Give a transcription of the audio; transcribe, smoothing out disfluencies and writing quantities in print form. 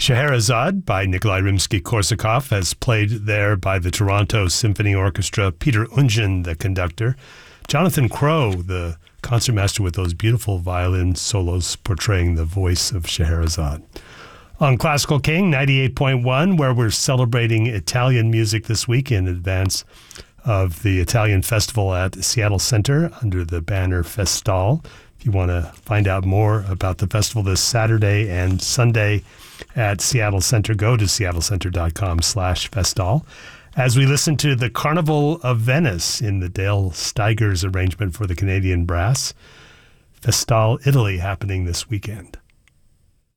Scheherazade by Nikolai Rimsky-Korsakov, as played there by the Toronto Symphony Orchestra. Peter Ungen, the conductor. Jonathan Crow, the concertmaster, with those beautiful violin solos portraying the voice of Scheherazade. On Classical King 98.1, where we're celebrating Italian music this week in advance of the Italian Festival at Seattle Center under the banner Festal. If you want to find out more about the festival this Saturday and Sunday at Seattle Center, go to seattlecenter.com/Festal. As we listen to the Carnival of Venice in the Dale Steigers arrangement for the Canadian Brass, Festal, Italy, happening this weekend.